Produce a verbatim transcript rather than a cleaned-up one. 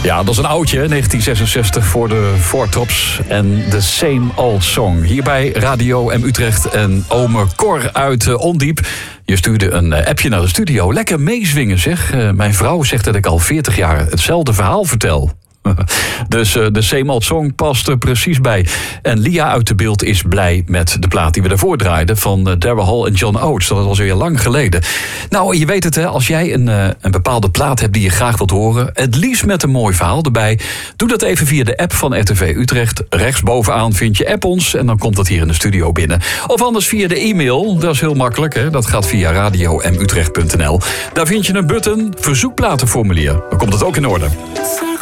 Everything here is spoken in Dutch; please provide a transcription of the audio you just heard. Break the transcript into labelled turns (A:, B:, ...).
A: Ja, dat is een oudje, negentien zesenzestig voor de Four Tops en The Same Old Song. Hier bij Radio M Utrecht en ome Cor uit uh, Ondiep. Je stuurde een uh, appje naar de studio. Lekker meezwingen zeg. Uh, mijn vrouw zegt dat ik al veertig jaar hetzelfde verhaal vertel. Dus uh, de Same Old Song past er precies bij. En Lia uit de Beeld is blij met de plaat die we daarvoor draaiden van uh, Daryl Hall en John Oates. Dat was weer lang geleden. Nou, je weet het hè, als jij een, uh, een bepaalde plaat hebt die je graag wilt horen, het liefst met een mooi verhaal erbij, doe dat even via de app van R T V Utrecht. Rechtsbovenaan vind je app ons en dan komt dat hier in de studio binnen. Of anders via de e-mail, dat is heel makkelijk hè. Dat gaat via radio m utrecht punt n l. Daar vind je een button, verzoekplatenformulier. Dan komt het ook in orde.